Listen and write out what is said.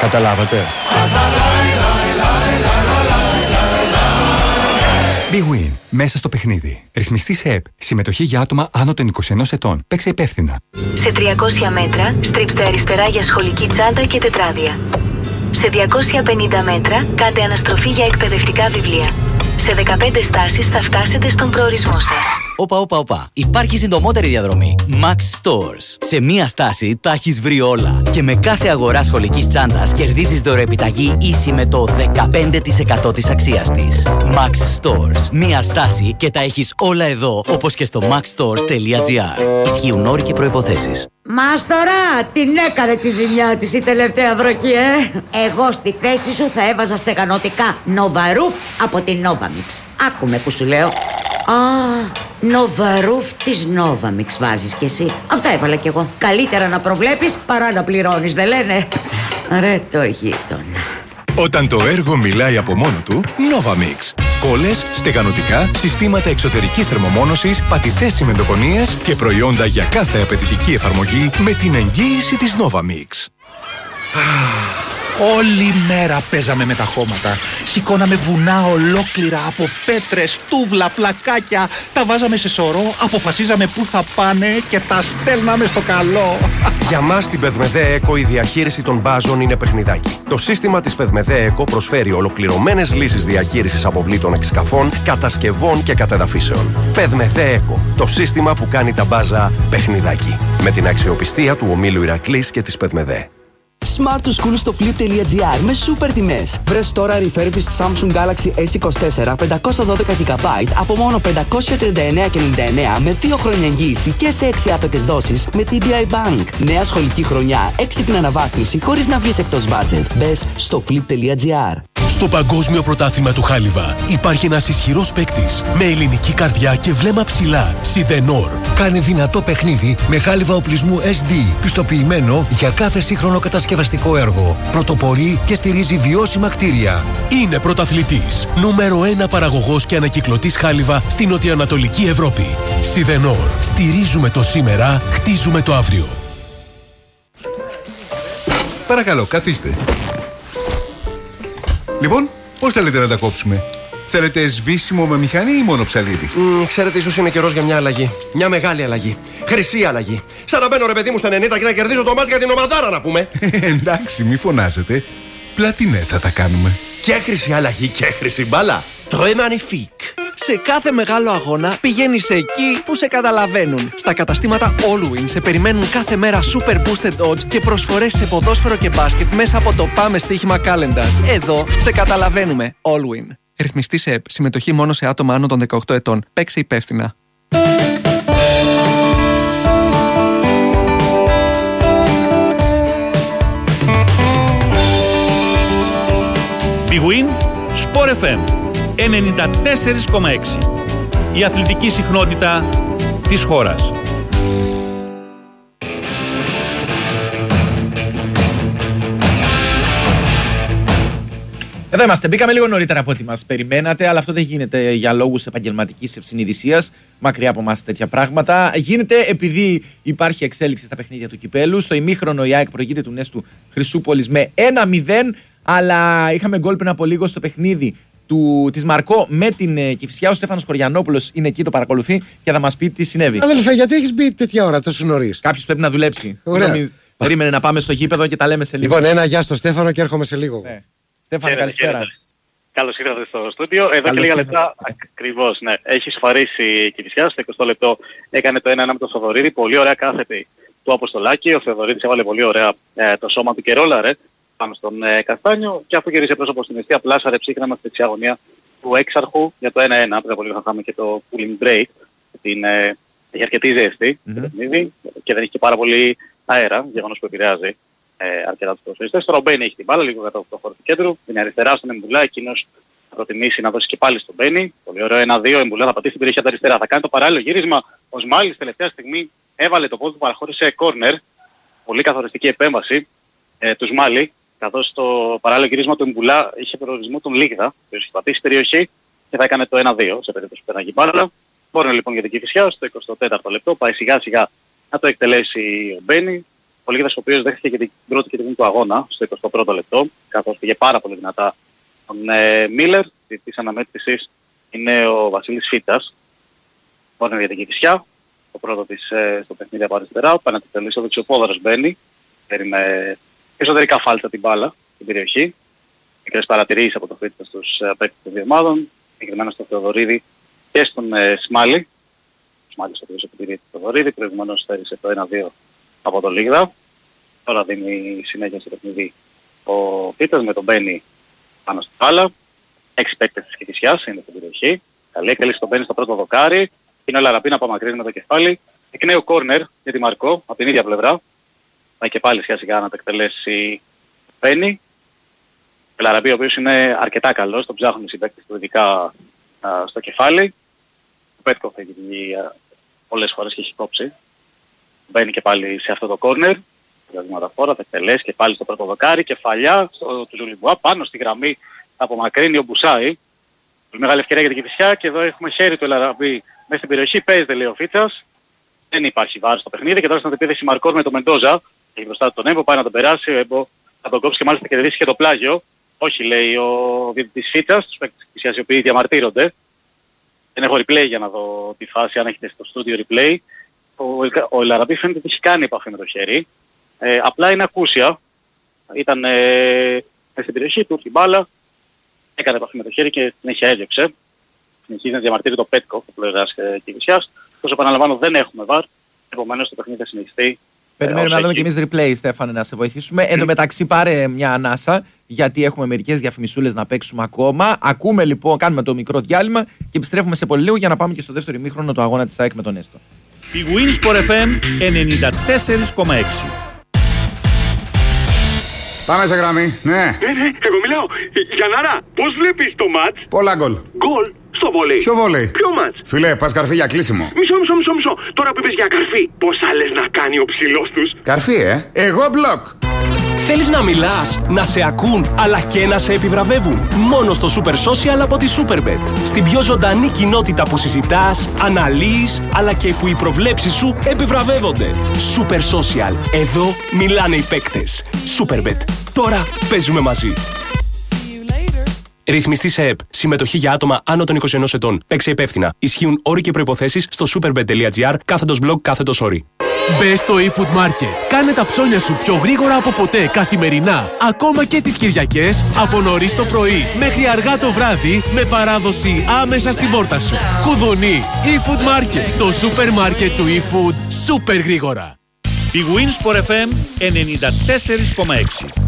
Καταλάβατε? Big Win. Μέσα στο παιχνίδι. Ρυθμιστή σε ΕΠ. Συμμετοχή για άτομα άνω των 21 ετών. Παίξε υπεύθυνα. Σε 300 μέτρα, στρίψτε αριστερά για σχολική τσάντα και τετράδια. Σε 250 μέτρα, κάντε αναστροφή για εκπαιδευτικά βιβλία. Σε 15 στάσεις θα φτάσετε στον προορισμό σας. Όπα. Υπάρχει συντομότερη διαδρομή. Max Stores. Σε μία στάση τα έχεις βρει όλα. Και με κάθε αγορά σχολικής τσάντας κερδίζεις δωρεοεπιταγή ίση με το 15% της αξίας της. Max Stores. Μία στάση και τα έχεις όλα εδώ, όπως και στο maxstores.gr. Ισχύουν όροι και προϋποθέσεις. Μάστορα, την έκανε τη ζημιά της η τελευταία βροχή, Εγώ στη θέση σου θα έβαζα στεγανωτικά Novaroof από την Novamix. Άκουμε που σου λέω. Novaroof της Novamix βάζεις κι εσύ. Αυτά έβαλα κι εγώ. Καλύτερα να προβλέπεις παρά να πληρώνεις, δεν λένε? Ρε το γείτονα. Όταν το έργο μιλάει από μόνο του, Novamix. Κόλλες, στεγανωτικά, συστήματα εξωτερικής θερμομόνωσης, πατητές τσιμεντοκονίες και προϊόντα για κάθε απαιτητική εφαρμογή με την εγγύηση της Novamix. Όλη μέρα παίζαμε με τα χώματα. Σηκώναμε βουνά ολόκληρα από πέτρες, τούβλα, πλακάκια. Τα βάζαμε σε σωρό, αποφασίζαμε πού θα πάνε και τα στέλναμε στο καλό. Για μας στην Πεδμεδέ Eco η διαχείριση των μπάζων είναι παιχνιδάκι. Το σύστημα της Πεδμεδέ Eco προσφέρει ολοκληρωμένες λύσεις διαχείρισης αποβλήτων εξκαφών, κατασκευών και κατεδαφίσεων. Πεδμεδέ Eco, το σύστημα που κάνει τα μπάζα παιχνιδάκι. Με την αξιοπιστία του ομίλου Ηρακλής και της Πεδμεδέ. Smart to School στο flip.gr με σούπερ τιμές. Βρες τώρα refurbished Samsung Galaxy S24 512 GB από μόνο 539,99 με 2 χρόνια εγγύηση και σε 6 άπεκες δόσεις με TBI Bank. Νέα σχολική χρονιά, έξυπνη αναβάθμιση χωρίς να βγεις εκτός budget. Μπες στο flip.gr. Στο Παγκόσμιο Πρωτάθλημα του Χάλιβα υπάρχει ένας ισχυρός παίκτης με ελληνική καρδιά και βλέμμα ψηλά. Σιδενόρ. Κάνει δυνατό παιχνίδι με χάλιβα οπλισμού SD, πιστοποιημένο για κάθε σύγχρονο κατασκευαστικό έργο. Πρωτοπορεί και στηρίζει βιώσιμα κτίρια. Είναι πρωταθλητής. Νούμερο 1 παραγωγός και ανακυκλωτής χάλιβα στην νοτιοανατολική Ευρώπη. Σιδενόρ. Στηρίζουμε το σήμερα, χτίζουμε το αύριο. Παρακαλώ, καθίστε. Λοιπόν, πώς θέλετε να τα κόψουμε? Θέλετε σβήσιμο με μηχανή ή μόνο ψαλίδι? Ξέρετε, ίσως είναι καιρός για μια αλλαγή. Μια μεγάλη αλλαγή. Χρυσή αλλαγή. Σαν να μπαίνω ρε παιδί μου στα 90 και να κερδίζω το μάτς για την ομαδάρα να πούμε. Εντάξει, μη φωνάζετε. Πλατινέ θα τα κάνουμε. Και χρυσή αλλαγή και χρυσή μπάλα. Très magnifique. Σε κάθε μεγάλο αγώνα πηγαίνεις εκεί που σε καταλαβαίνουν. Στα καταστήματα Allwin σε περιμένουν κάθε μέρα super boosted odds και προσφορές σε ποδόσφαιρο και μπάσκετ μέσα από το Πάμε Στοίχημα Calendar. Εδώ σε καταλαβαίνουμε. Allwin. Ρυθμιστή σε ΕΠ. Συμμετοχή μόνο σε άτομα άνω των 18 ετών. Παίξε υπεύθυνα. Big Win, Sport FM 94,6. Η αθλητική συχνότητα της χώρας. Εδώ είμαστε. Μπήκαμε λίγο νωρίτερα από ό,τι μας περιμένατε, αλλά αυτό δεν γίνεται για λόγους επαγγελματικής ευσυνειδησίας. Μακριά από εμάς τέτοια πράγματα. Γίνεται επειδή υπάρχει εξέλιξη στα παιχνίδια του κυπέλου. Στο ημίχρονο η ΑΕΚ προηγείται του Νέστου Χρυσούπολης με 1-0, αλλά είχαμε γκολ πριν από λίγο στο παιχνίδι της Μαρκό με την Κηφισιά. Ο Στέφανος Χωριανόπουλος είναι εκεί, το παρακολουθεί και θα μας πει τι συνέβη. Αδελφέ, γιατί έχεις μπει τέτοια ώρα τόσο νωρίς? Κάποιος πρέπει να δουλέψει. Ωραία. Περίμενε να πάμε στο γήπεδο και τα λέμε σε λίγο. Λοιπόν, ένα γεια στο Στέφανο και έρχομαι σε λίγο. Ναι. Στέφανο, καλησπέρα. Καλώς ήρθατε στο στούντιο. Εδώ και λίγα λεπτά ακριβώς, ναι. Έχει σοφαρίσει η Κηφισιά. Στο 20 λεπτό έκανε το 1-1 με τον Θοδωρίδη. Πολύ ωραία κάθετη του Αποστολάκη. Ο Θοδωρίδης έβαλε πολύ ωραία το σώμα του και ρόλαρε πάνω στον Καστάνιο. Και αφού γύρισε πρόσωπο στην αιστεία, πλάσαρε ψύχραμα στη δεξιά γωνία του έξαρχου για το 1-1. Πριν από λίγο θα κάνουμε και το cooling break. Έχει αρκετή ζέστη και δεν έχει και πάρα πολύ αέρα, γεγονός που επηρεάζει αρκετά τους προσφυγιστές. Τώρα ο Μπένι έχει την μπάλα λίγο κατά το χώρο του κέντρου. Είναι αριστερά στον Εμπουλά, εκείνος θα προτιμήσει να δώσει και πάλι στον Μπένι. Πολύ ωραίο 1-2, ο Εμπουλά θα πατήσει την περιοχή από τα αριστερά. Θα κάνει το παράλληλο γύρισμα. Ο Σμάλης τελευταία στιγμή έβαλε το πόδι του, παραχώρησε κόρνερ. Πολύ καθοριστική επέμβαση του Σμάλη. Καθώς το παράλληλο γύρισμα του Εμπουλά είχε προορισμό τον Λίγδα, ο οποίος έχει πατήσει την περιοχή και θα έκανε το 1-2 σε περίπτωση που πέταγε μπάλα. Κόρνερ λοιπόν για την Κηφισιά στο 24ο λεπτό. Πάει σιγά σιγά να το εκτελέσει ο Μπένι. Ο Λίγκας ο οποίος δέχτηκε και την πρώτη κίτρινη του αγώνα στο 21ο λεπτό, καθώς πήγε πάρα πολύ δυνατά τον Μίλλερ. Της αναμέτρησης είναι ο Βασίλης Φίτας. Πόρνε για την Κηφισιά. Το πρώτο της στο παιχνίδι από αριστερά. Πανατιτελής ο δεξιοπόδαρος μπαίνει. Παίρνει με εσωτερικά φάλτσα την μπάλα στην περιοχή. Μικρές παρατηρήσεις από το Φίτα στους παίκτες των δύο ομάδων. Συγκεκριμένα στον Θεοδωρίδη και στον Σμάλι. Ο Σμάλης ο οποίος επιτηρεί τον Θεοδωρίδη. Προηγουμένως στέρισε το 1-2 από τον Λίγδα. Τώρα δίνει συνέχεια στο παιχνίδι ο Φίτας με τον Μπένι πάνω στην μπάλα. 6 παίκτες της Κηφισιάς είναι στην περιοχή. Καλή εκτέλεση τον Μπένι στο πρώτο δοκάρι. Είναι ο Λαραμπή να απομακρύνει με το κεφάλι. Εκ νέου κόρνερ για τη Μαρκό από την ίδια πλευρά. Θα και πάλι σιγά σιγά να το εκτελέσει ο Μπένι. Ο Λαραμπή ο οποίος είναι αρκετά καλός. Τον ψάχνουν οι συμπαίκτες του ειδικά στο κεφάλι. Ο Πέτκοφ έχει βγει πολλές φορές και έχει κόψει. Μπαίνει και πάλι σε αυτό το κόρνερ. Θα εκτελέσει και πάλι στο πρώτο δοκάρι. Κεφαλιά του Ζουλιμπουά πάνω στη γραμμή. Θα απομακρύνει ο Μπουσάη. Πολύ μεγάλη ευκαιρία για την Κηφισιά και εδώ έχουμε χέρι του Λαραμπή μέσα στην περιοχή. Παίζεται, λέει ο Φίτσας. Δεν υπάρχει βάρος στο παιχνίδι και τώρα στην αντεπίθεση Μαρκόρ με τον Μεντόζα. Έχει μπροστά του τον Έμπο, πάει να τον περάσει. Ο Έμπο θα τον κόψει και μάλιστα κερδίσει και το πλάγιο. Όχι, λέει ο διαιτητής Φίτσας, τους παίκτες της Κηφισιάς οι οποίοι διαμαρτύρονται. Δεν έχω replay για να δω τη φάση, αν έχετε στο studio replay. Ο Λαραμπή φαίνεται ότι έχει κάνει επαφή με το χέρι. Απλά είναι ακούσια. Ήταν στην περιοχή του, την μπάλα. Έκανε επαφή με το χέρι και την έχει έδιωξε. Συνεχίζει να διαμαρτύρει το Πέτκο, το πλευράς Κηφισιάς. Όσο επαναλαμβάνω δεν έχουμε βαρ. Επομένως το παιχνίδι θα συνεχιστεί. Περιμένουμε να δούμε και εμείς replay, Στέφανε, να σε βοηθήσουμε. Εν τω μεταξύ, πάρε μια ανάσα, γιατί έχουμε μερικές διαφημισούλες να παίξουμε ακόμα. Ακούμε λοιπόν, κάνουμε το μικρό διάλειμμα και επιστρέφουμε σε πολύ λίγο για να πάμε και στο δεύτερο ημίχρονο του αγώνα της ΑΕΚ με τον Έστω. Η Winsport FM 94,6. Πάμε σε γραμμή, ναι. Εγώ μιλάω. Γιαννάρα, πώς βλέπεις το μάτς? Πολλά γκολ. Γκολ στο βολέι. Ποιο βολέι? Ποιο μάτς? Φιλέ, πας καρφί για κλείσιμο. Μισό. Τώρα που είπες για καρφί, πόσα λες να κάνει ο ψηλός τους? Καρφί, Εγώ μπλοκ. Θέλεις να μιλάς, να σε ακούν, αλλά και να σε επιβραβεύουν? Μόνο στο Super Social από τη Superbet. Στην πιο ζωντανή κοινότητα που συζητάς, αναλύεις, αλλά και που οι προβλέψεις σου επιβραβεύονται. Super Social. Εδώ μιλάνε οι παίκτες. Superbet. Τώρα παίζουμε μαζί. Ρυθμιστή σε ΕΠ. Συμμετοχή για άτομα άνω των 21 ετών. Παίξε υπεύθυνα. Ισχύουν όροι και προϋποθέσεις στο superbet.gr/blog/όροι. Μπες στο eFood Market. Κάνε τα ψώνια σου πιο γρήγορα από ποτέ καθημερινά. Ακόμα και τις Κυριακές, από νωρίς το πρωί μέχρι αργά το βράδυ, με παράδοση άμεσα στην πόρτα σου. Κουδουνί. eFood Market. Το σούπερ μάρκετ του eFood. Σούπερ γρήγορα. Η Winsport FM 94,6.